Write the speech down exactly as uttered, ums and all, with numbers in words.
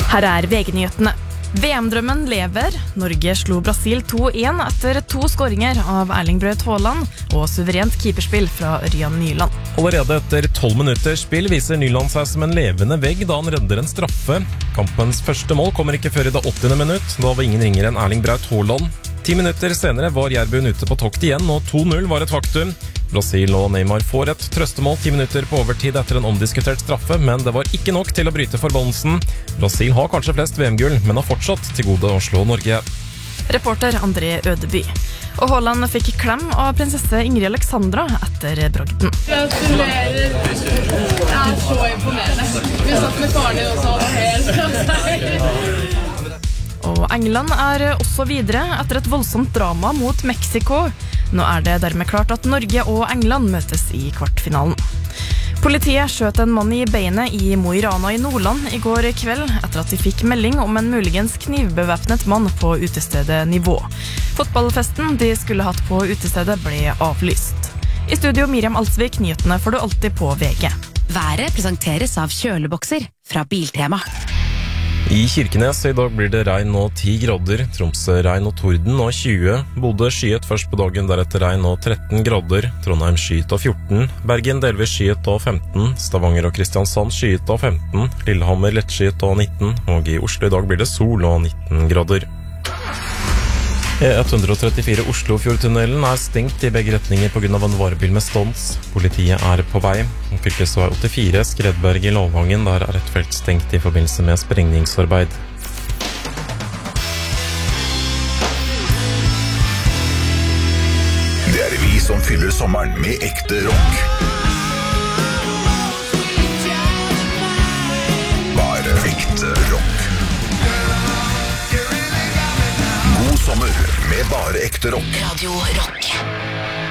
Her er V G-nyhetene. V M-drømmen lever. Norge slo Brasil to en etter to skåringer av Erling Braut Haaland og suverent keeperspill fra Ørjan Nyland. Allerede etter tolv minutters spill viser Nyland seg som en levende vegg da han redder en straffe. Kampens første mål kommer ikke før i det åttiende minutt, da var ingen ringere enn Erling Braut Haaland. Ti minutter senere var Jærbuen ute på tokt igjen, og to null var et faktum. Brasil og Neymar får et trøstemål ti minutter på overtid etter en omdiskutert straffe, men det var ikke nok til å bryte forbannelsen. Brasil har kanskje flest V M-gull, men har fortsatt til gode å slå Norge. Reporter André Ødeby. Og Haaland fikk klem av prinsesse Ingrid Alexandra etter bragden. Gratulerer. Det er så imponerende. Vi satt med faren din også, og helt Og England er også videre etter et voldsomt drama mot Mexico. Nå er det dermed klart at Norge og England møtes i kvartfinalen. Politiet skjøt en mann i beinet i Mo i Rana i Nordland i går kveld etter at de fikk melding om en muligens knivbevæpnet mann på utestedet Nivå. Fotballfesten de skulle hatt på utestedet ble avlyst. I studio Miriam Alsvik, nyhetene får du alltid på V G. Været presenteres av kjølebokser fra Biltema. I Kirkenes i dag blir det regn og ti grader, Tromsø regn og torden og tjue, Bodø skyet først på dagen, deretter regn og tretten grader, Trondheim skyet og fjorten, Bergen delvis skyet og femten, Stavanger og Kristiansand skyet og femten, Lillehammer lettskyet og nitten, og i Oslo i dag blir det sol og nitten grader. E ett trettifire Oslofjordtunnelen er stengt i begge retninger på grunn av en varebil med stans. Politiet er på vei. Fylkesvei åttifire Skredberg i Lovvangen, der er et felt stengt i forbindelse med sprengningsarbeid. Det er vi som fyller sommeren med ekte rock. Bare ekte rock. God sommer med bare ekte rock. Radio Rock.